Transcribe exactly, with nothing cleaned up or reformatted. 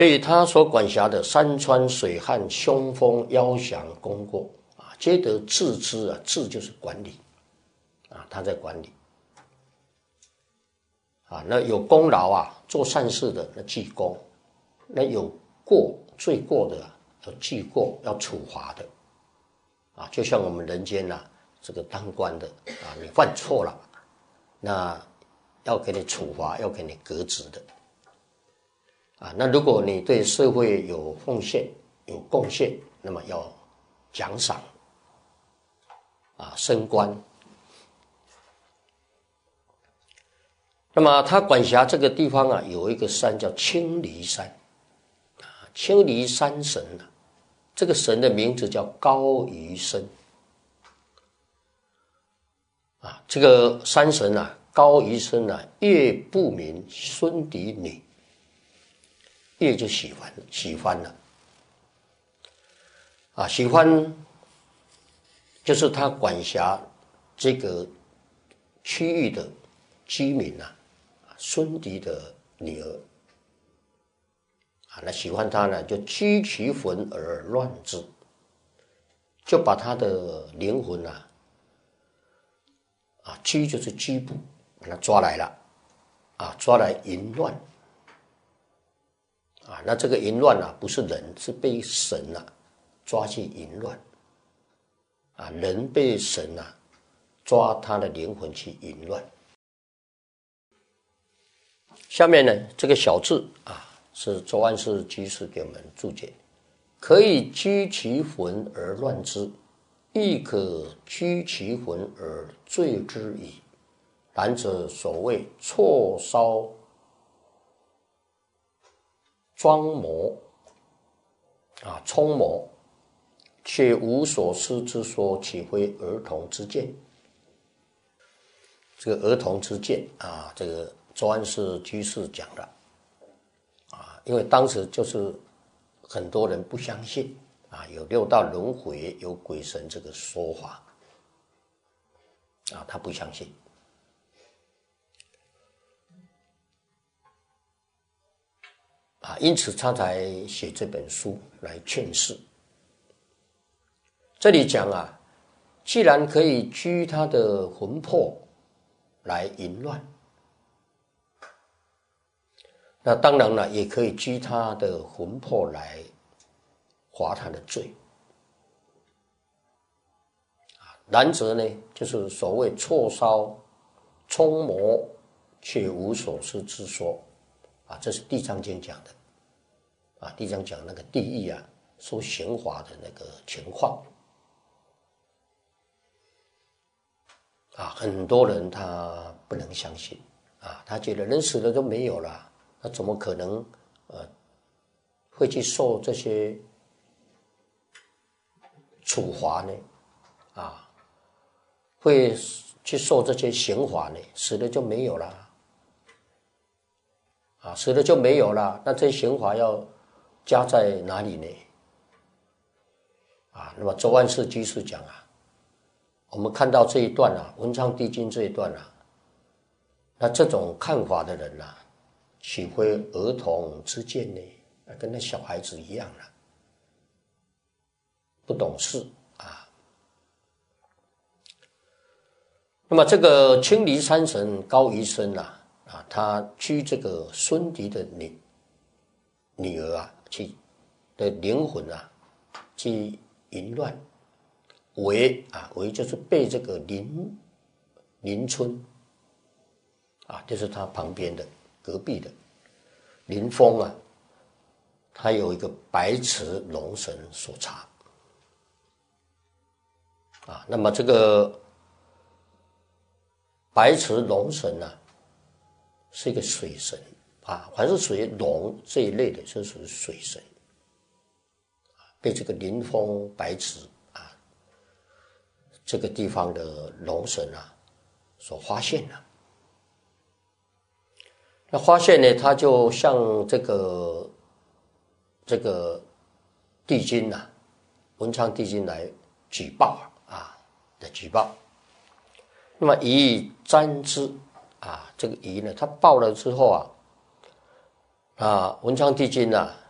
所以他所管辖的山川水旱凶风妖祥功过啊，皆得治之啊，治就是管理啊，他在管理啊。那有功劳啊，做善事的那记功，那有过罪过的啊，要记过，要处罚的啊。就像我们人间呐、啊，这个当官的啊，你犯错了，那要给你处罚，要给你革职的。啊，那如果你对社会有奉献、有贡献，那么要奖赏，啊，升官。那么他管辖这个地方啊，有一个山叫青离山，啊，青离山神啊，这个神的名字叫高余生，啊，这个山神啊，高余生啊，岳不明孙嫡女。岳就喜欢喜欢了，啊，喜欢就是他管辖这个区域的居民啊，孙嫡的女儿，啊，那喜欢他呢，就居其魂而乱之，就把他的灵魂啊，啊，居就是拘捕，把他抓来了，啊，抓来淫乱。啊，那这个淫乱啊，不是人，是被神啊抓去淫乱，啊，人被神啊抓他的灵魂去淫乱。下面呢，这个小字啊，是周安世居士给我们注解：可以居其魂而乱之，亦可居其魂而罪之矣。然则所谓错烧装模啊，充模，却无所思之说，岂非儿童之见？这个儿童之见啊，这个周安世居士讲的啊，因为当时就是很多人不相信啊，有六道轮回、有鬼神这个说法啊，他不相信。啊，因此他才写这本书来劝世。这里讲啊，既然可以居他的魂魄来淫乱，那当然了，也可以居他的魂魄来划他的罪。然则呢，就是所谓错烧充模，却无所思之说。啊，这是《地藏经》讲的，啊，《地藏》讲那个地狱啊，受刑罚的那个情况，啊，很多人他不能相信，啊，他觉得人死了都没有了，那怎么可能呃会去受这些处罚呢？啊，会去受这些刑罚呢？死了就没有了。啊，死了就没有了，那这些刑罚要加在哪里呢？啊，那么周安世居士讲啊，我们看到这一段啊，文昌帝君这一段啊，那这种看法的人啊，岂非儿童之见呢？跟那小孩子一样了，不懂事啊。那么这个青离山神高余生啊。啊，他居这个孙嫡的女女儿啊，去的灵魂啊，去淫乱，为啊为就是被这个邻邻村啊，就是他旁边的隔壁的林峰啊，他有一个白池龙神所查啊，那么这个白池龙神啊。是一个水神啊，凡是属于龙这一类的，是属于水神，被这个临风白池啊这个地方的龙神啊所发现了。那发现呢，他就向这个这个帝君呐、啊，文昌帝君来举报啊的举报。那么以瞻之。啊，这个仪呢，他报了之后啊，啊，文昌帝君啊，